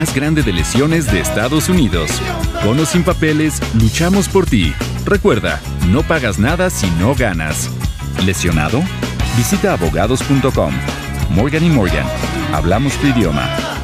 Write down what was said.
más grande de lesiones de Estados Unidos. Con o sin papeles, luchamos por ti. Recuerda, no pagas nada si no ganas. ¿Lesionado? Visita abogados.com. Morgan & Morgan. Hablamos tu idioma.